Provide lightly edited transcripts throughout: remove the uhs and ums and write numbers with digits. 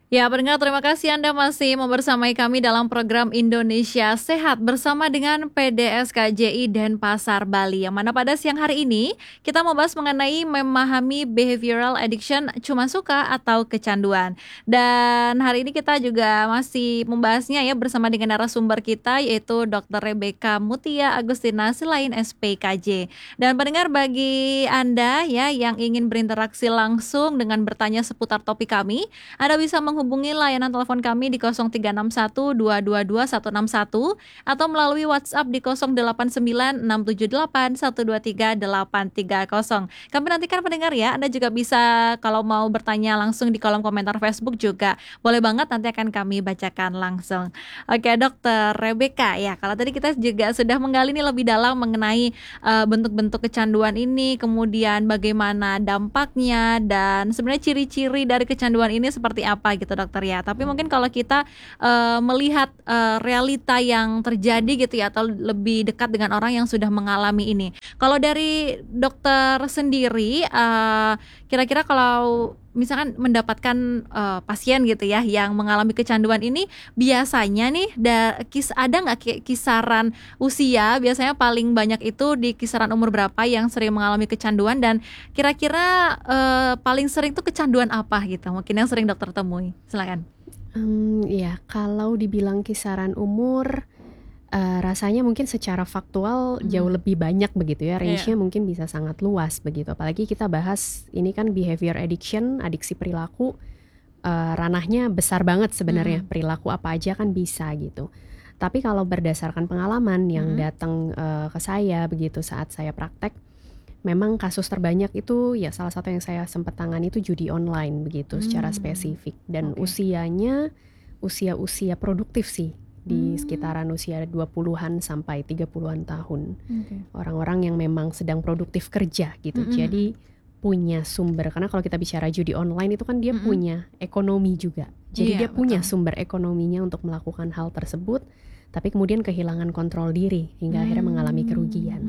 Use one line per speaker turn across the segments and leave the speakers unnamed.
Ya, pendengar, terima kasih Anda masih membersamai kami dalam program Indonesia Sehat bersama dengan PDSKJI Denpasar, Bali. Yang mana pada siang hari ini kita membahas mengenai memahami behavioral addiction, cuma suka atau kecanduan. Dan hari ini kita juga masih membahasnya ya bersama dengan narasumber kita yaitu Dr. Rebecca Mutia Agustina selain SPKJ. Dan pendengar, bagi Anda ya yang ingin berinteraksi langsung dengan bertanya seputar topik kami, Anda bisa menghubungi layanan telepon kami di 0361 222 161 atau melalui WhatsApp di 089 678 123 830. Kami nantikan pendengar ya. Anda juga bisa kalau mau bertanya langsung di kolom komentar Facebook juga. Boleh banget, nanti akan kami bacakan langsung. Oke, Dokter Rebecca ya. Kalau tadi kita juga sudah menggali nih lebih dalam mengenai bentuk-bentuk kecanduan ini, kemudian bagaimana dampaknya dan sebenarnya ciri-ciri dari kecanduan ini seperti apa gitu dokter ya. Tapi mungkin kalau kita melihat realita yang terjadi gitu ya, atau lebih dekat dengan orang yang sudah mengalami ini. Kalau dari dokter sendiri, kira-kira kalau misalkan mendapatkan pasien gitu ya yang mengalami kecanduan ini, biasanya nih ada nggak kisaran usia, biasanya paling banyak itu di kisaran umur berapa yang sering mengalami kecanduan, dan kira-kira paling sering tuh kecanduan apa gitu mungkin yang sering dokter temui? Silakan.
Ya, kalau dibilang kisaran umur, rasanya mungkin secara faktual jauh lebih banyak begitu ya, range-nya mungkin bisa sangat luas begitu. Apalagi kita bahas ini kan behavior addiction, adiksi perilaku, ranahnya besar banget sebenarnya. Perilaku apa aja kan bisa gitu. Tapi kalau berdasarkan pengalaman yang datang ke saya begitu saat saya praktek, memang kasus terbanyak itu ya salah satu yang saya sempat tangani itu judi online begitu secara spesifik, dan usianya usia produktif sih di sekitaran usia 20-an sampai 30-an tahun. Orang-orang yang memang sedang produktif kerja gitu. Jadi punya sumber, karena kalau kita bicara judi online itu kan dia punya ekonomi juga. Jadi dia punya sumber ekonominya untuk melakukan hal tersebut, tapi kemudian kehilangan kontrol diri hingga akhirnya mengalami kerugian.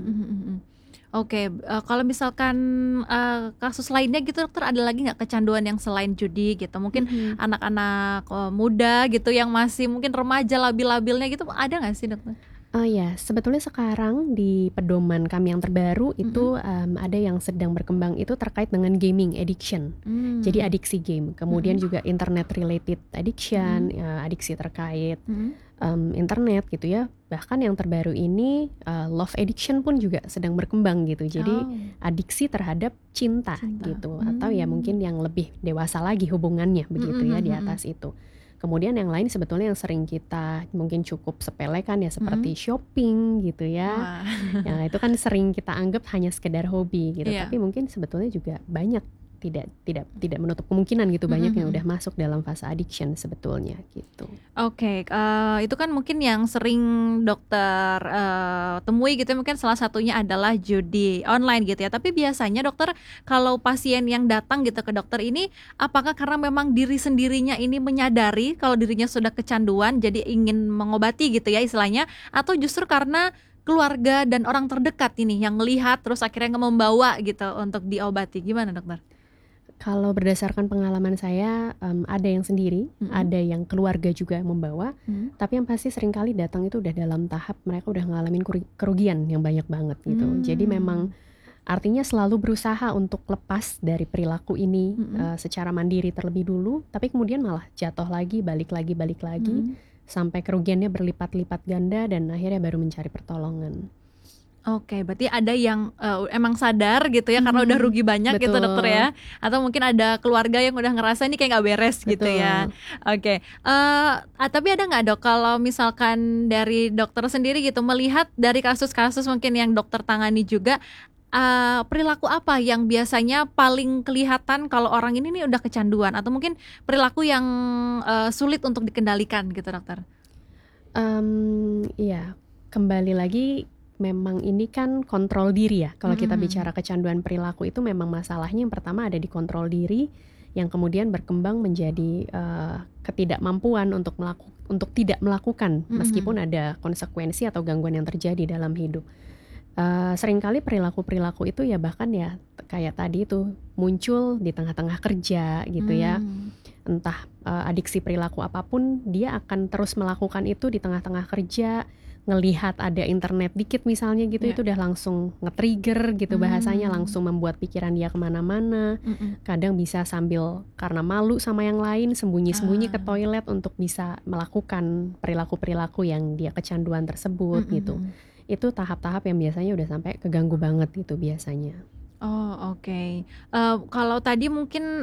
Oke, kalau misalkan kasus lainnya gitu dokter, ada lagi nggak kecanduan yang selain judi gitu? Mungkin anak-anak muda gitu yang masih mungkin remaja labil-labilnya gitu, ada nggak sih dokter?
Ya, sebetulnya sekarang di pedoman kami yang terbaru itu ada yang sedang berkembang itu terkait dengan gaming addiction. Jadi adiksi game, kemudian juga internet related addiction, adiksi terkait internet gitu ya. Bahkan yang terbaru ini love addiction pun juga sedang berkembang gitu. Jadi adiksi terhadap cinta. Gitu, atau ya mungkin yang lebih dewasa lagi hubungannya begitu ya di atas itu. Kemudian yang lain sebetulnya yang sering kita mungkin cukup sepelekan ya seperti shopping gitu ya. Ya itu kan sering kita anggap hanya sekedar hobi gitu. Tapi mungkin sebetulnya juga banyak tidak menutup kemungkinan gitu, banyak yang udah masuk dalam fase addiction sebetulnya gitu.
Oke, itu kan mungkin yang sering dokter temui gitu, mungkin salah satunya adalah judi online gitu ya. Tapi biasanya dokter, kalau pasien yang datang gitu ke dokter ini, apakah karena memang diri sendirinya ini menyadari kalau dirinya sudah kecanduan jadi ingin mengobati gitu ya istilahnya, atau justru karena keluarga dan orang terdekat ini yang melihat terus akhirnya membawa gitu untuk diobati? Gimana dokter?
Kalau berdasarkan pengalaman saya, ada yang sendiri, ada yang keluarga juga membawa, tapi yang pasti seringkali datang itu udah dalam tahap mereka udah ngalamin kerugian yang banyak banget gitu. Jadi memang artinya selalu berusaha untuk lepas dari perilaku ini secara mandiri terlebih dulu, tapi kemudian malah jatuh lagi, balik lagi, sampai kerugiannya berlipat-lipat ganda dan akhirnya baru mencari pertolongan.
Oke, berarti ada yang emang sadar gitu ya karena udah rugi banyak gitu dokter ya, atau mungkin ada keluarga yang udah ngerasa ini kayak nggak beres gitu ya. Oke, tapi ada nggak dok kalau misalkan dari dokter sendiri gitu melihat dari kasus-kasus mungkin yang dokter tangani juga, perilaku apa yang biasanya paling kelihatan kalau orang ini nih udah kecanduan, atau mungkin perilaku yang sulit untuk dikendalikan gitu dokter?
Iya, kembali lagi memang ini kan kontrol diri ya. Kalau kita bicara kecanduan perilaku itu memang masalahnya yang pertama ada di kontrol diri, yang kemudian berkembang menjadi ketidakmampuan untuk tidak melakukan meskipun ada konsekuensi atau gangguan yang terjadi dalam hidup. Seringkali perilaku-perilaku itu ya bahkan ya kayak tadi itu muncul di tengah-tengah kerja gitu ya. entah adiksi perilaku apapun, dia akan terus melakukan itu di tengah-tengah kerja, ngelihat ada internet dikit misalnya gitu, itu udah langsung nge-trigger gitu bahasanya, langsung membuat pikiran dia kemana-mana. Kadang bisa sambil karena malu sama yang lain, sembunyi-sembunyi ke toilet untuk bisa melakukan perilaku-perilaku yang dia kecanduan tersebut gitu. Itu tahap-tahap yang biasanya udah sampai keganggu banget gitu biasanya.
Oh, oke. Kalau tadi mungkin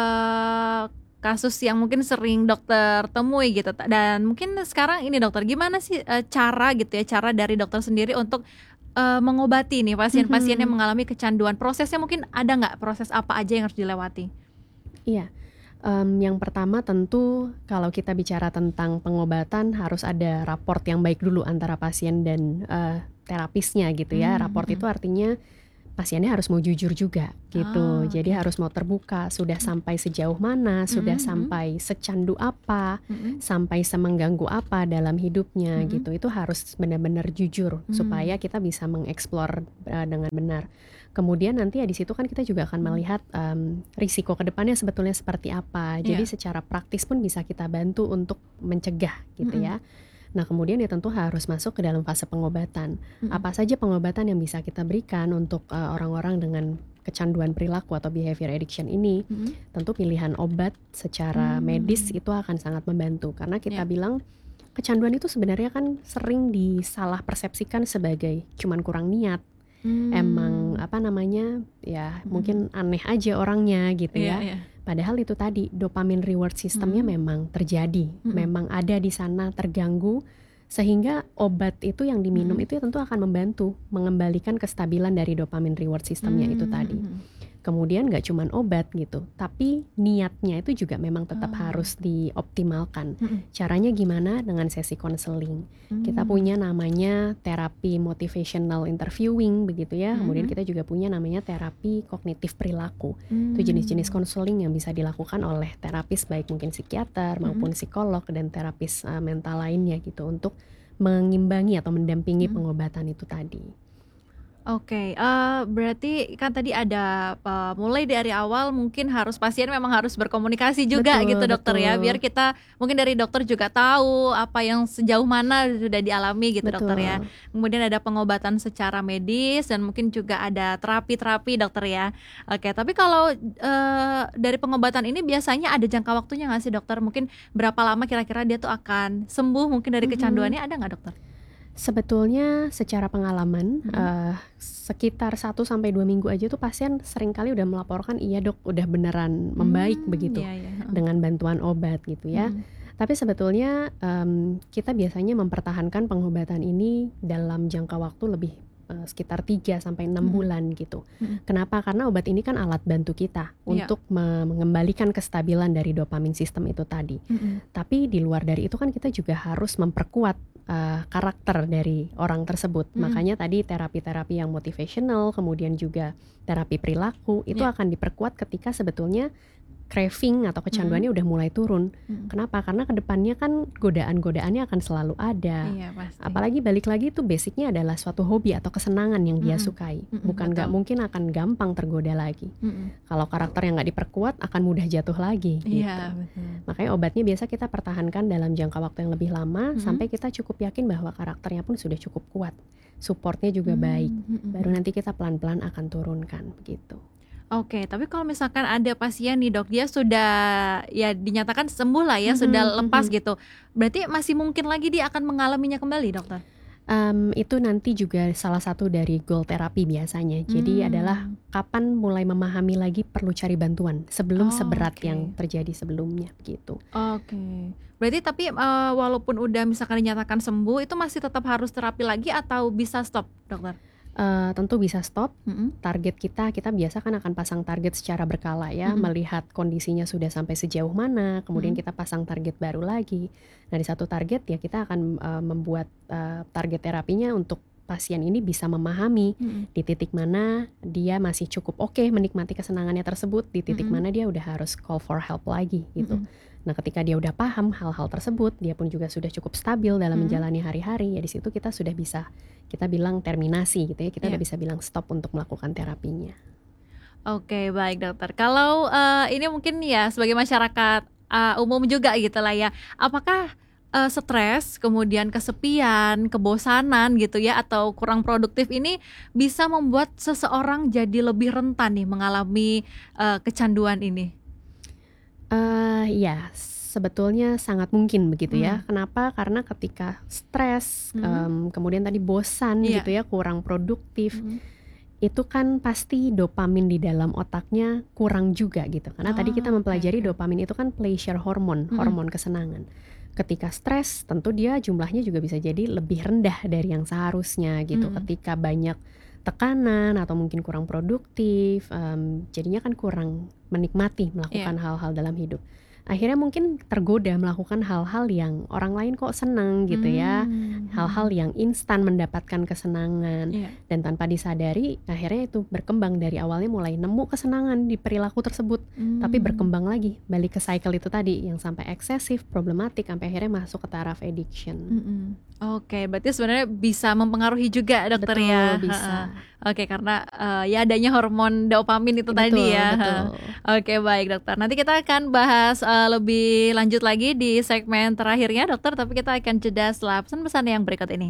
kasus yang mungkin sering dokter temui gitu, dan mungkin sekarang ini dokter, gimana sih cara gitu ya, cara dari dokter sendiri untuk mengobati nih pasien-pasien yang mengalami kecanduan? Prosesnya mungkin ada nggak, proses apa aja yang harus dilewati?
Iya. Yang pertama tentu kalau kita bicara tentang pengobatan harus ada raport yang baik dulu antara pasien dan terapisnya gitu ya. Raport itu artinya pasiennya harus mau jujur juga gitu. Jadi harus mau terbuka, sudah sampai sejauh mana, sudah sampai secandu apa, sampai semengganggu apa dalam hidupnya gitu. Itu harus benar-benar jujur supaya kita bisa mengeksplor dengan benar. Kemudian nanti ya di situ kan kita juga akan melihat risiko kedepannya sebetulnya seperti apa. Jadi secara praktis pun bisa kita bantu untuk mencegah gitu ya. Nah kemudian ya tentu harus masuk ke dalam fase pengobatan. Apa saja pengobatan yang bisa kita berikan untuk orang-orang dengan kecanduan perilaku atau behavior addiction ini. Tentu pilihan obat secara medis itu akan sangat membantu. Karena kita bilang kecanduan itu sebenarnya kan sering disalah persepsikan sebagai cuman kurang niat. Emang apa namanya ya mungkin aneh aja orangnya gitu ya. Padahal itu tadi dopamin reward sistemnya memang terjadi, memang ada di sana terganggu, sehingga obat itu yang diminum itu tentu akan membantu mengembalikan kestabilan dari dopamin reward sistemnya itu tadi. Kemudian gak cuman obat gitu, tapi niatnya itu juga memang tetap harus dioptimalkan. Caranya gimana? Dengan sesi konseling. Kita punya namanya terapi motivational interviewing begitu ya. Kemudian kita juga punya namanya terapi kognitif perilaku. Itu jenis-jenis konseling yang bisa dilakukan oleh terapis baik mungkin psikiater maupun psikolog dan terapis mental lainnya gitu untuk mengimbangi atau mendampingi pengobatan itu tadi.
Oke, berarti kan tadi ada mulai dari awal mungkin pasien memang harus berkomunikasi juga gitu dokter ya, biar kita mungkin dari dokter juga tahu apa yang sejauh mana sudah dialami gitu dokter ya. Kemudian ada pengobatan secara medis dan mungkin juga ada terapi dokter ya. Oke, tapi kalau dari pengobatan ini biasanya ada jangka waktunya nggak sih dokter? Mungkin berapa lama kira-kira dia tuh akan sembuh mungkin dari kecanduannya, ada nggak dokter?
Sebetulnya secara pengalaman sekitar 1-2 minggu aja tuh pasien seringkali udah melaporkan iya dok udah beneran membaik begitu dengan bantuan obat gitu ya. Tapi sebetulnya kita biasanya mempertahankan pengobatan ini dalam jangka waktu lebih sekitar 3-6 bulan gitu. Kenapa? Karena obat ini kan alat bantu kita untuk mengembalikan kestabilan dari dopamin sistem itu tadi. Tapi di luar dari itu kan kita juga harus memperkuat karakter dari orang tersebut. Makanya tadi terapi-terapi yang motivational, kemudian juga terapi perilaku itu akan diperkuat ketika sebetulnya craving atau kecanduannya udah mulai turun. Kenapa? Karena kedepannya kan godaan-godaannya akan selalu ada. Apalagi balik lagi itu basicnya adalah suatu hobi atau kesenangan yang dia sukai. Bukan nggak mungkin akan gampang tergoda lagi. Kalau karakter yang nggak diperkuat akan mudah jatuh lagi. Gitu. Makanya obatnya biasa kita pertahankan dalam jangka waktu yang lebih lama sampai kita cukup yakin bahwa karakternya pun sudah cukup kuat. Supportnya juga baik. Baru nanti kita pelan-pelan akan turunkan begitu.
Oke, tapi kalau misalkan ada pasien nih dok, dia sudah ya dinyatakan sembuh lah ya, sudah lepas gitu, berarti masih mungkin lagi dia akan mengalaminya kembali dokter?
Itu nanti juga salah satu dari goal terapi biasanya. Jadi adalah kapan mulai memahami lagi perlu cari bantuan sebelum seberat yang terjadi sebelumnya gitu.
Oke. Berarti tapi walaupun udah misalkan dinyatakan sembuh, itu masih tetap harus terapi lagi atau bisa stop dokter?
Tentu bisa stop. Target kita biasa kan akan pasang target secara berkala ya, melihat kondisinya sudah sampai sejauh mana, kemudian kita pasang target baru lagi. Nah di satu target ya kita akan membuat target terapinya untuk pasien ini bisa memahami di titik mana dia masih cukup oke menikmati kesenangannya tersebut, di titik mana dia udah harus call for help lagi gitu. Nah ketika dia udah paham hal-hal tersebut, dia pun juga sudah cukup stabil dalam menjalani hari-hari, ya di situ kita sudah bisa, kita bilang terminasi gitu ya, kita udah bisa bilang stop untuk melakukan terapinya.
Oke, baik dokter. Kalau ini mungkin ya sebagai masyarakat umum juga gitu lah ya. Apakah stres, kemudian kesepian, kebosanan gitu ya, atau kurang produktif ini bisa membuat seseorang jadi lebih rentan nih mengalami kecanduan ini?
Ya, sebetulnya sangat mungkin begitu ya.
Hmm.
Kenapa? Karena ketika stres, kemudian tadi bosan
Iya.
gitu ya, kurang produktif,
Hmm.
itu kan pasti dopamin di dalam otaknya kurang juga gitu. Karena tadi kita
Oh,
mempelajari
oke.
dopamin itu kan pleasure hormone, hormon kesenangan. Ketika stres, tentu dia jumlahnya juga bisa jadi lebih rendah dari yang seharusnya gitu. Ketika banyak tekanan atau mungkin kurang produktif, jadinya kan kurang menikmati melakukan hal-hal dalam hidup. Akhirnya mungkin tergoda melakukan hal-hal yang orang lain kok senang gitu ya. Hal-hal yang instan mendapatkan kesenangan.
Iya.
Dan tanpa disadari akhirnya itu berkembang dari awalnya mulai nemu kesenangan di perilaku tersebut. Tapi berkembang lagi, balik ke cycle itu tadi yang sampai eksesif, problematik, sampai akhirnya masuk ke taraf addiction.
Oke, berarti sebenarnya bisa mempengaruhi juga dokter
Betul,
ya.
bisa.
Oke, karena ya adanya hormon dopamin itu tadi ya.
Betul.
Oke, baik dokter. Nanti kita akan bahas lebih lanjut lagi di segmen terakhirnya dokter, tapi kita akan jeda setelah pesan-pesan yang berikut ini.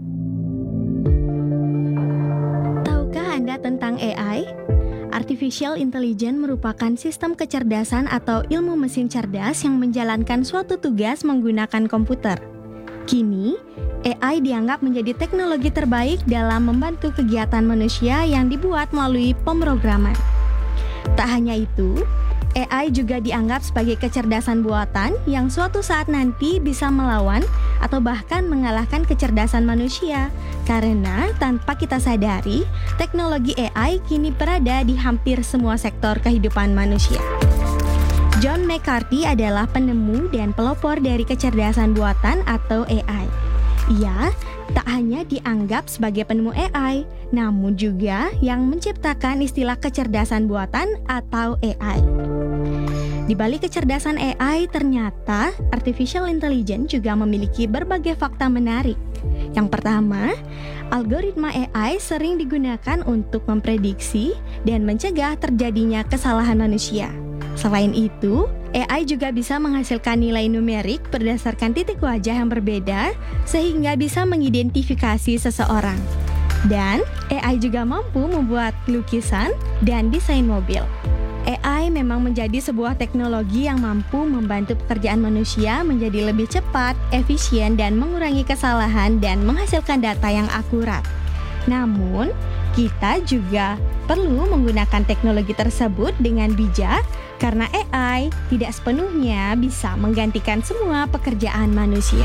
Tahukah Anda tentang AI? Artificial Intelligence merupakan sistem kecerdasan atau ilmu mesin cerdas yang menjalankan suatu tugas menggunakan komputer. Kini, AI dianggap menjadi teknologi terbaik dalam membantu kegiatan manusia yang dibuat melalui pemrograman. Tak hanya itu, AI juga dianggap sebagai kecerdasan buatan yang suatu saat nanti bisa melawan atau bahkan mengalahkan kecerdasan manusia. Karena tanpa kita sadari, teknologi AI kini berada di hampir semua sektor kehidupan manusia. John McCarthy adalah penemu dan pelopor dari kecerdasan buatan atau AI. Ia tak hanya dianggap sebagai penemu AI, namun juga yang menciptakan istilah kecerdasan buatan atau AI. Di balik kecerdasan AI, ternyata Artificial Intelligence juga memiliki berbagai fakta menarik. Yang pertama, algoritma AI sering digunakan untuk memprediksi dan mencegah terjadinya kesalahan manusia. Selain itu, AI juga bisa menghasilkan nilai numerik berdasarkan titik wajah yang berbeda sehingga bisa mengidentifikasi seseorang. Dan AI juga mampu membuat lukisan dan desain mobil. AI memang menjadi sebuah teknologi yang mampu membantu pekerjaan manusia menjadi lebih cepat, efisien, dan mengurangi kesalahan dan menghasilkan data yang akurat. Namun, kita juga perlu menggunakan teknologi tersebut dengan bijak karena AI tidak sepenuhnya bisa menggantikan semua pekerjaan manusia.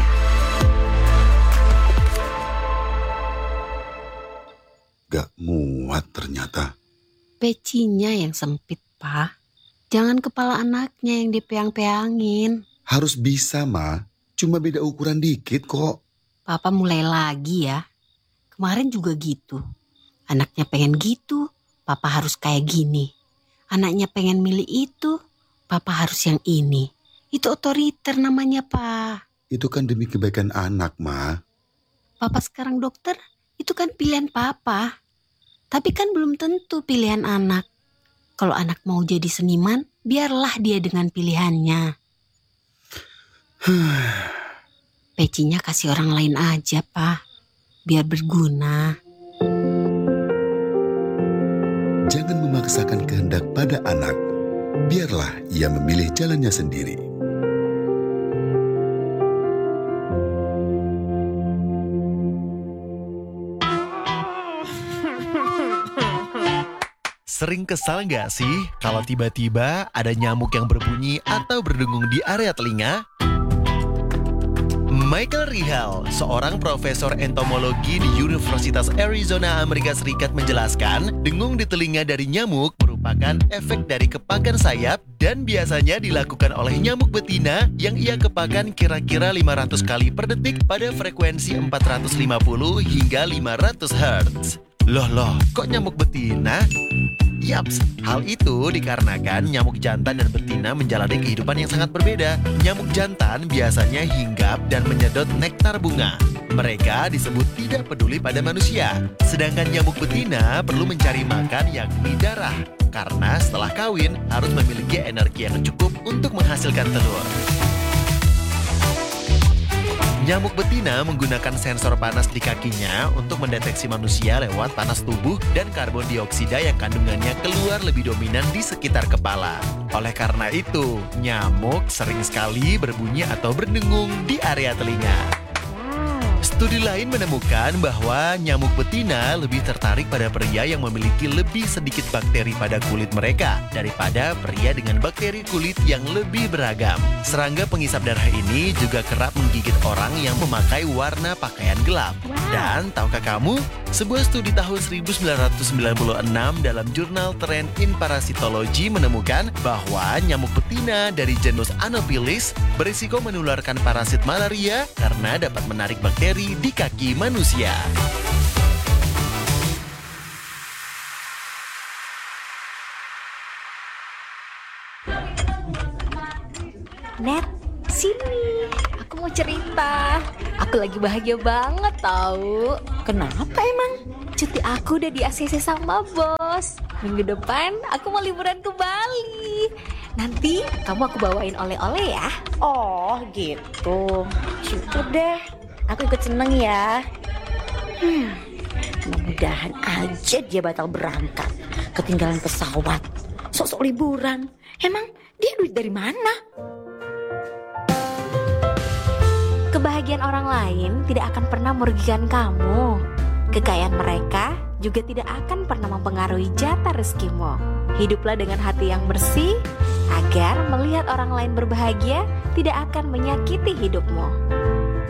Gak muat ternyata.
Pecinya yang sempit, Pak. Jangan kepala anaknya yang dipeang-peangin.
Harus bisa, Ma. Cuma beda ukuran dikit kok.
Papa mulai lagi ya. Kemarin juga gitu. Anaknya pengen gitu, Papa harus kayak gini. Anaknya pengen milih itu, Papa harus yang ini. Itu otoriter namanya, Pak.
Itu kan demi kebaikan anak, Ma.
Papa sekarang dokter, itu kan pilihan Papa. Tapi kan belum tentu pilihan anak. Kalau anak mau jadi seniman, biarlah dia dengan pilihannya. Pecinya kasih orang lain aja, Pak. Biar berguna.
Jangan memaksakan kehendak pada anak. Biarlah ia memilih jalannya sendiri.
Sering kesal nggak sih kalau tiba-tiba ada nyamuk yang berbunyi atau berdengung di area telinga? Michael Rihal, seorang profesor entomologi di Universitas Arizona, Amerika Serikat menjelaskan, dengung di telinga dari nyamuk merupakan efek dari kepakan sayap dan biasanya dilakukan oleh nyamuk betina yang ia kepakan kira-kira 500 kali per detik pada frekuensi 450 hingga 500 Hz. Loh, kok nyamuk betina? Yaps, hal itu dikarenakan nyamuk jantan dan betina menjalani kehidupan yang sangat berbeda. Nyamuk jantan biasanya hinggap dan menyedot nektar bunga. Mereka disebut tidak peduli pada manusia. Sedangkan nyamuk betina perlu mencari makan yakni darah. karena setelah kawin harus memiliki energi yang cukup untuk menghasilkan telur. Nyamuk betina menggunakan sensor panas di kakinya untuk mendeteksi manusia lewat panas tubuh dan karbon dioksida yang kandungannya keluar lebih dominan di sekitar kepala. Oleh karena itu, nyamuk sering sekali berbunyi atau berdengung di area telinga. Studi lain menemukan bahwa nyamuk betina lebih tertarik pada pria yang memiliki lebih sedikit bakteri pada kulit mereka daripada pria dengan bakteri kulit yang lebih beragam. Serangga pengisap darah ini juga kerap menggigit orang yang memakai warna pakaian gelap. Dan tahukah kamu, sebuah studi tahun 1996 dalam jurnal Trend in Parasitology menemukan bahwa nyamuk betina dari genus Anopheles berisiko menularkan parasit malaria karena dapat menarik bakteri di kaki manusia.
Net, sini. Aku mau cerita. Aku lagi bahagia banget tahu. Kenapa emang? Cuti aku udah di ACC sama bos. Minggu depan aku mau liburan ke Bali. Nanti kamu aku bawain oleh-oleh ya.
Oh gitu. Syukur deh. Aku ikut seneng ya. Mudah-mudahan aja dia batal berangkat. Ketinggalan pesawat. Sok-sok liburan. Emang dia duit dari mana?
Kebahagiaan orang lain tidak akan pernah merugikan kamu. Kekayaan mereka juga tidak akan pernah mempengaruhi jatah rezekimu. Hiduplah dengan hati yang bersih, agar melihat orang lain berbahagia tidak akan menyakiti hidupmu.